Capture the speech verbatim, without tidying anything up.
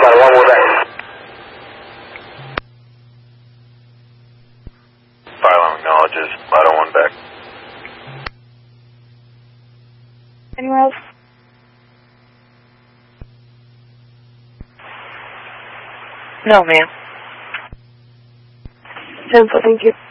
Flight one more back. Flight acknowledges. Flight one back. Anywhere else? No, ma'am. ten four, thank you.